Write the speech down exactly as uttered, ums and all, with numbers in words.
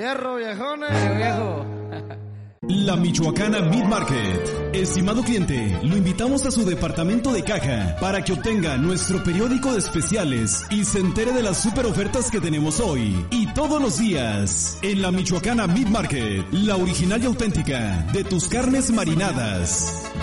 fierro, viejones. Eh, viejo. La Michoacana Meat Market. Estimado cliente, lo invitamos a su departamento de caja para que obtenga nuestro periódico de especiales y se entere de las super ofertas que tenemos hoy y todos los días. En la Michoacana Meat Market, la original y auténtica de tus carnes marinadas.